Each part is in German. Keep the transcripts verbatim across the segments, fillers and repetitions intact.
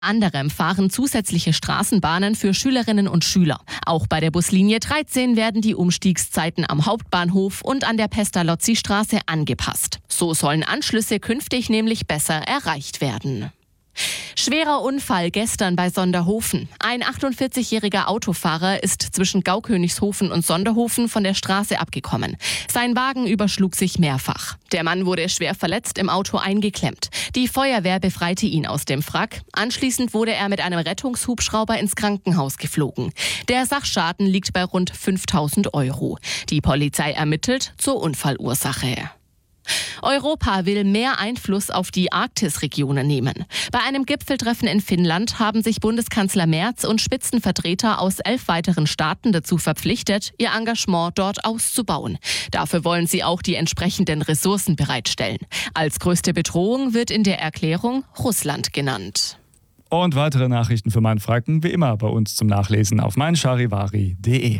Anderem fahren zusätzliche Straßenbahnen für Schülerinnen und Schüler. Auch bei der Buslinie dreizehn werden die Umstiegszeiten am Hauptbahnhof und an der Pestalozzi-Straße angepasst. So sollen Anschlüsse künftig nämlich besser erreicht werden. Schwerer Unfall gestern bei Sonderhofen. Ein achtundvierzigjähriger Autofahrer ist zwischen Gaukönigshofen und Sonderhofen von der Straße abgekommen. Sein Wagen überschlug sich mehrfach. Der Mann wurde schwer verletzt im Auto eingeklemmt. Die Feuerwehr befreite ihn aus dem Wrack. Anschließend wurde er mit einem Rettungshubschrauber ins Krankenhaus geflogen. Der Sachschaden liegt bei rund fünftausend Euro. Die Polizei ermittelt zur Unfallursache. Europa will mehr Einfluss auf die Arktisregionen nehmen. Bei einem Gipfeltreffen in Finnland haben sich Bundeskanzler Merz und Spitzenvertreter aus elf weiteren Staaten dazu verpflichtet, ihr Engagement dort auszubauen. Dafür wollen sie auch die entsprechenden Ressourcen bereitstellen. Als größte Bedrohung wird in der Erklärung Russland genannt. Und weitere Nachrichten für Mainfranken wie immer bei uns zum Nachlesen auf meincharivari punkt de.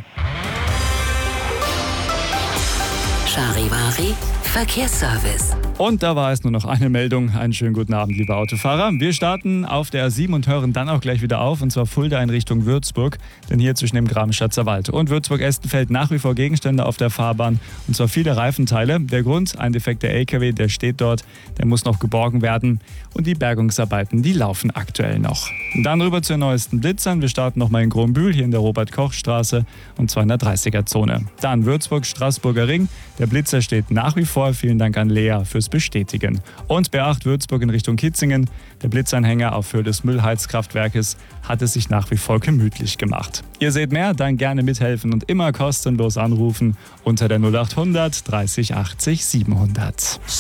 Charivari Verkehrsservice. Und da war es nur noch eine Meldung. Einen schönen guten Abend, liebe Autofahrer. Wir starten auf der A sieben und hören dann auch gleich wieder auf, und zwar Fulda in Richtung Würzburg. Denn hier zwischen dem Gramschatzer Wald und Würzburg-Estenfeld nach wie vor Gegenstände auf der Fahrbahn, und zwar viele Reifenteile. Der Grund, ein defekter L K W, der steht dort, der muss noch geborgen werden. Und die Bergungsarbeiten, die laufen aktuell noch. Und dann rüber zu den neuesten Blitzern. Wir starten nochmal in Kronbühl, hier in der Robert-Koch-Straße und zwar in der dreißiger-Zone. Dann Würzburg-Straßburger Ring. Der Blitzer steht nach wie vor. Vielen Dank an Lea fürs Bestätigen. Und B acht Würzburg in Richtung Kitzingen. Der Blitzanhänger auf Höhe des Müllheizkraftwerkes hat es sich nach wie vor gemütlich gemacht. Ihr seht mehr, dann gerne mithelfen und immer kostenlos anrufen unter der null acht hundert dreißig achtzig siebenhundert.